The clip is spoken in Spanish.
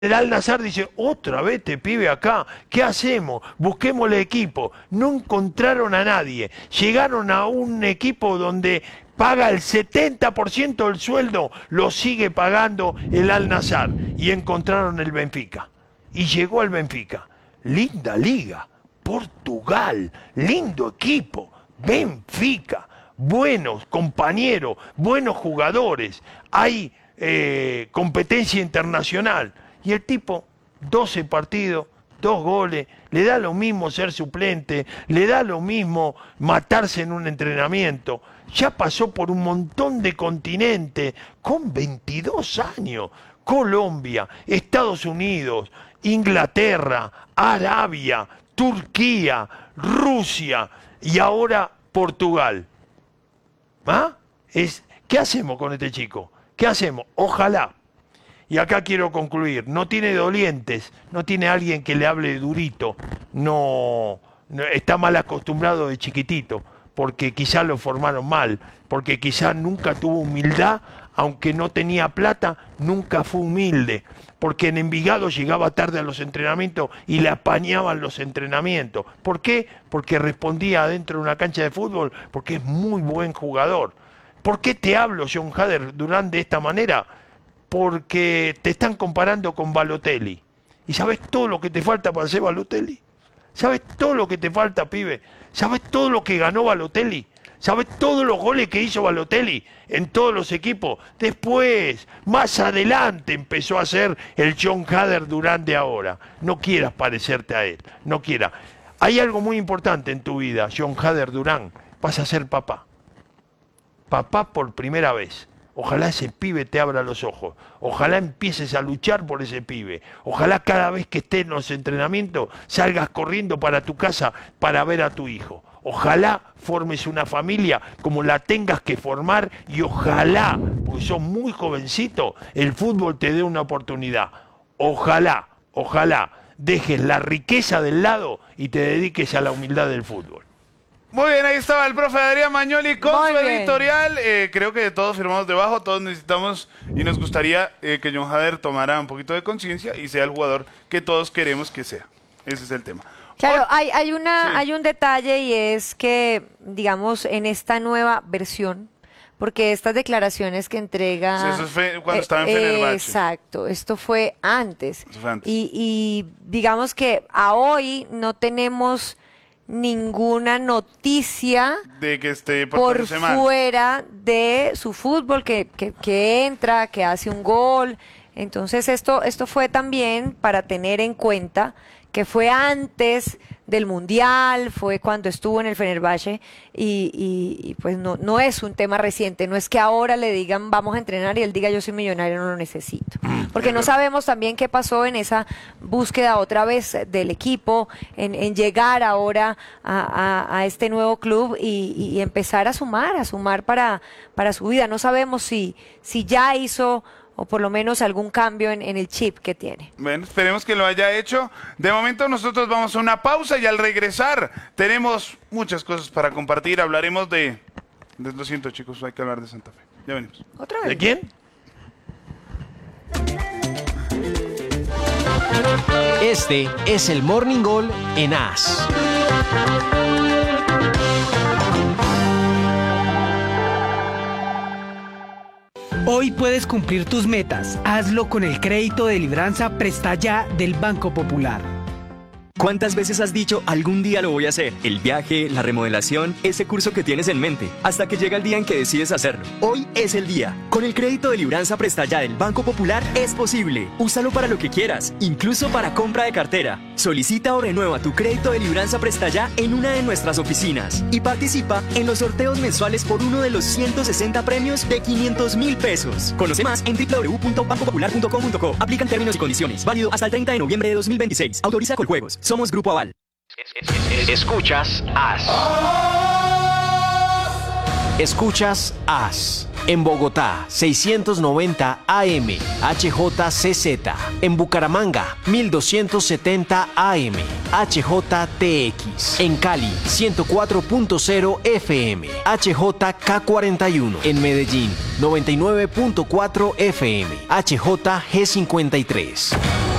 El Al-Nassr dice, otra vez este pibe acá, ¿qué hacemos? Busquémosle equipo. No encontraron a nadie. Llegaron a un equipo donde paga el 70% del sueldo, lo sigue pagando el Al-Nassr. Y encontraron el Benfica. Y llegó al Benfica. Linda liga. Portugal. Lindo equipo. Benfica. Buenos compañeros. Buenos jugadores. Hay competencia internacional. Y el tipo, 12 partidos, 2 goles, le da lo mismo ser suplente, le da lo mismo matarse en un entrenamiento. Ya pasó por un montón de continentes, con 22 años. Colombia, Estados Unidos, Inglaterra, Arabia, Turquía, Rusia y ahora Portugal. ¿Ah? ¿Qué hacemos con este chico? ¿Qué hacemos? Ojalá. Y acá quiero concluir, no tiene dolientes, no tiene alguien que le hable durito, no está mal acostumbrado de chiquitito, porque quizás lo formaron mal, porque quizás nunca tuvo humildad, aunque no tenía plata, nunca fue humilde, porque en Envigado llegaba tarde a los entrenamientos y le apañaban los entrenamientos. ¿Por qué? Porque respondía adentro de una cancha de fútbol, porque es muy buen jugador. ¿Por qué te hablo, John Hader Durán, de esta manera? Porque te están comparando con Balotelli. ¿Y sabes todo lo que te falta para ser Balotelli? ¿Sabes todo lo que te falta, pibe? ¿Sabes todo lo que ganó Balotelli? ¿Sabes todos los goles que hizo Balotelli en todos los equipos? Después, más adelante, empezó a ser el John Hader Durán de ahora. No quieras parecerte a él, no quieras. Hay algo muy importante en tu vida, John Hader Durán. Vas a ser papá. Papá por primera vez. Ojalá ese pibe te abra los ojos. Ojalá empieces a luchar por ese pibe. Ojalá cada vez que estés en los entrenamientos salgas corriendo para tu casa para ver a tu hijo. Ojalá formes una familia como la tengas que formar y ojalá, porque sos muy jovencito, el fútbol te dé una oportunidad. Ojalá dejes la riqueza del lado y te dediques a la humildad del fútbol. Muy bien, ahí estaba el profe Adrián Magnoli con Muy su bien. editorial. Creo que todos firmamos debajo, todos necesitamos y nos gustaría que John Hader tomara un poquito de conciencia y sea el jugador que todos queremos que sea. Ese es el tema. Claro, Sí. hay un detalle y es que, digamos, en esta nueva versión, porque estas declaraciones que entrega... Sí, eso fue cuando estaba en Fenerbahce. Exacto, esto fue antes. Eso fue antes. Y digamos que a hoy no tenemos ninguna noticia De que esté por portándose mal. fuera de su fútbol, que entra, que hace un gol. Entonces esto fue también para tener en cuenta que fue antes del Mundial, fue cuando estuvo en el Fenerbahce y pues no es un tema reciente, no es que ahora le digan vamos a entrenar y él diga yo soy millonario, no lo necesito. Porque no sabemos también qué pasó en esa búsqueda otra vez del equipo, en llegar ahora a este nuevo club y empezar a sumar para su vida. No sabemos si ya hizo o por lo menos algún cambio en el chip que tiene. Bueno, esperemos que lo haya hecho. De momento nosotros vamos a una pausa y al regresar tenemos muchas cosas para compartir. Hablaremos de lo siento, chicos, hay que hablar de Santa Fe. Ya venimos. ¿Otra vez? ¿De quién? Este es el Morning Goal en AS. Hoy puedes cumplir tus metas. Hazlo con el crédito de Libranza Presta Ya del Banco Popular. ¿Cuántas veces has dicho algún día lo voy a hacer? El viaje, la remodelación, ese curso que tienes en mente, hasta que llega el día en que decides hacerlo. Hoy es el día. Con el crédito de Libranza Presta Ya del Banco Popular es posible. Úsalo para lo que quieras, incluso para compra de cartera. Solicita o renueva tu crédito de Libranza Presta Ya en una de nuestras oficinas y participa en los sorteos mensuales por uno de los 160 premios de 500,000 pesos. Conoce más en www.bancopopular.com.co. Aplican términos y condiciones. Válido hasta el 30 de noviembre de 2026. Autoriza Coljuegos. Somos Grupo Aval. Escuchas AS. Escuchas AS. En Bogotá, 690 AM, HJCZ. En Bucaramanga, 1270 AM, HJTX. En Cali, 104.0 FM, HJK41. En Medellín, 99.4 FM, HJG53.